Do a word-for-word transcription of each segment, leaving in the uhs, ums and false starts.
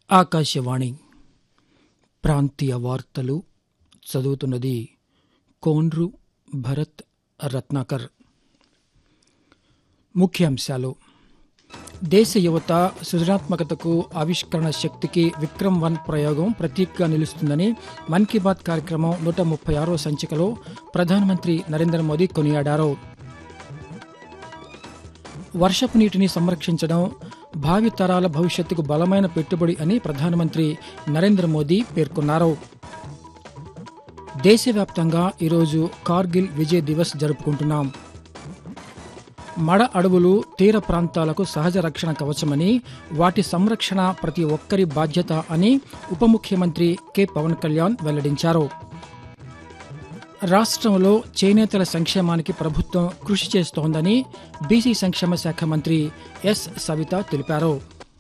ఆకాశవాణి ప్రాంతీయ వార్తలు చదువుతున్నది కోన్రు భరత్ రత్నాకర్. ముఖ్యాంశాలు: దేశ యువత సృజనాత్మకతకు, ఆవిష్కరణ శక్తికి విక్రమ్ వన్ ప్రయోగం ప్రతీకగా నిలుస్తుందని మన్ కీ బాత్ కార్యక్రమం నూట ముప్పై ఆరో సంచికలో ప్రధానమంత్రి నరేంద్ర మోదీ కొనియాడారు. వర్షపు నీటిని సంరక్షించడం భావి తరాల భవిష్యత్తుకు బలమైన పెట్టుబడి అని ప్రధానమంత్రి నరేంద్ర మోదీ పేర్కొన్నారు. దేశవ్యాప్తంగా ఈరోజు కార్గిల్ విజయ్ దివస్ జరుపుకుంటున్నాం. మడ అడవులు తీర ప్రాంతాలకు సహజ రక్షణ కవచమని, వాటి సంరక్షణ ప్రతి ఒక్కరి బాధ్యత అని ఉప ముఖ్యమంత్రి కె పవన్ కళ్యాణ్ వెల్లడించారు. రాష్ట్రంలో చేనేతల సంక్షేమానికి ప్రభుత్వం కృషి చేస్తోందని బీసీ సంక్షేమ శాఖ మంత్రి ఎస్ సవిత తెలిపారు.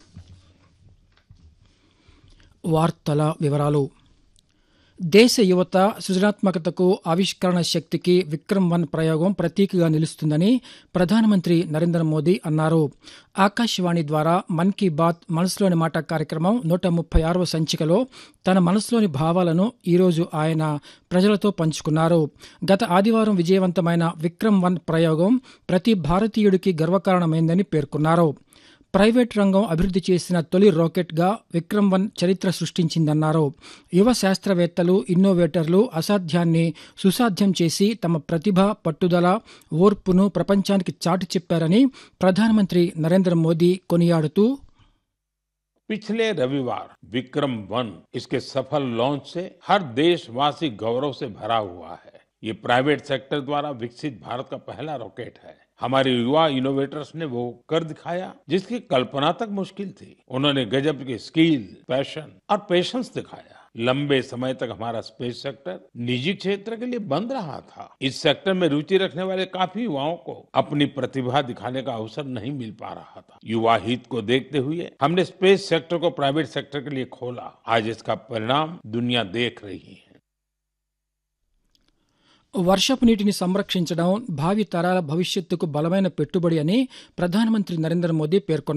వార్తల వివరాలు: దేశ యువత సృజనాత్మకతకు, ఆవిష్కరణ శక్తికి విక్రమ్ వన్ ప్రయోగం ప్రతీకగా నిలుస్తుందని ప్రధానమంత్రి నరేంద్ర మోదీ అన్నారు. ఆకాశవాణి ద్వారా మన్ కీ బాత్ మనసులోని మాట కార్యక్రమం నూట ముప్పై ఆరవ సంచికలో తన మనసులోని భావాలను ఈరోజు ఆయన ప్రజలతో పంచుకున్నారు. గత ఆదివారం విజయవంతమైన విక్రమ్ వన్ ప్రయోగం ప్రతి భారతీయుడికి గర్వకారణమైందని పేర్కొన్నారు. ప్రైవేట్ రంగం అభివృద్ధి చేసిన తొలి రాకెట్గా విక్రమ్ వన్ చరిత్ర సృష్టించిందన్నారు. యువ శాస్త్రవేత్తలు, ఇన్నోవేటర్లు అసాధ్యాన్ని సుసాధ్యం చేసి తమ ప్రతిభ, పట్టుదల, ఓర్పును ప్రపంచానికి చాటి చెప్పారని ప్రధానమంత్రి నరేంద్ర మోదీ కొనియాడుతూ, पिछले रविवार विक्रम वन इसके सफल लॉन्च से हर देशवासी गौरव से भरा हुआ है। ये प्राइवेट सेक्टर द्वारा विकसित भारत का पहला रॉकेट है। हमारे युवा इनोवेटर्स ने वो कर दिखाया जिसकी कल्पना तक मुश्किल थी। उन्होंने गजब की स्किल, पैशन और पेशेंस दिखाया। लंबे समय तक हमारा स्पेस सेक्टर निजी क्षेत्र के लिए बंद रहा था। इस सेक्टर में रुचि रखने वाले काफी युवाओं को अपनी प्रतिभा दिखाने का अवसर नहीं मिल पा रहा था। युवा हित को देखते हुए हमने स्पेस सेक्टर को प्राइवेट सेक्टर के लिए खोला। आज इसका परिणाम दुनिया देख रही है. వర్షపు నీటిని సంరక్షించడం భావి తరాల భవిష్యత్తుకు బలమైన పెట్టుబడి అని ప్రధానమంత్రి నరేంద్ర మోదీ పేర్కొన్నారు.